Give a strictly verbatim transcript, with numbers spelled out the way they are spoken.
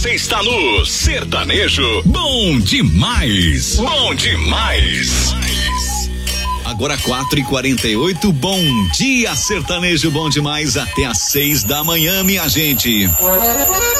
Você está no Sertanejo Bom Demais. Bom Demais. Agora quatro e quarenta e oito, bom dia Sertanejo Bom Demais até às seis da manhã, minha gente.